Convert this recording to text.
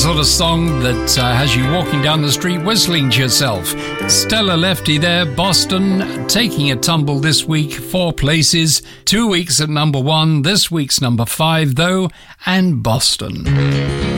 sort of song that has you walking down the street whistling to yourself. Stella Lefty there, Boston, taking a tumble this week, 4 places, 2 weeks at number 1, this week's number 5 though, and Boston.